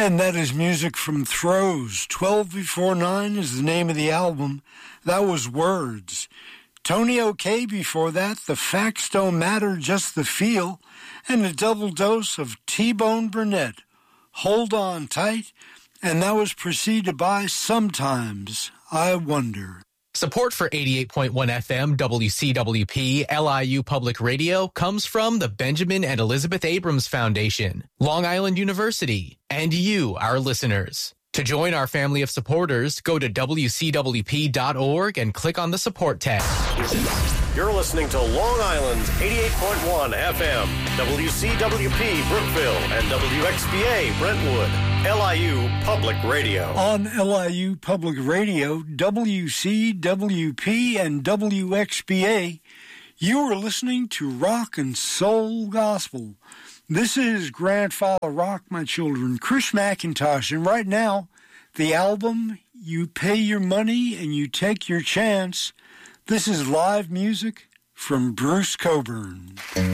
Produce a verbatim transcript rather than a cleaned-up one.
And that is music from Throws. twelve before nine is the name of the album. That was Words. Tony O.K. before that, The Facts Don't Matter, Just the Feel, and a double dose of T-Bone Burnett, Hold On Tight, and that was preceded by Sometimes I Wonder. Support for eighty-eight point one F M W C W P L I U Public Radio comes from the Benjamin and Elizabeth Abrams Foundation, Long Island University, and you, our listeners. To join our family of supporters, go to W C W P dot org and click on the support tab. You're listening to Long Island's eighty-eight point one F M, W C W P Brookville, and W X B A Brentwood, L I U Public Radio. On L I U Public Radio, W C W P and W X B A, you are listening to Rock and Soul Gospel. This is Grandfather Rock, my children, Chris McIntosh, and right now, the album, You Pay Your Money and You Take Your Chance. This is live music from Bruce Coburn.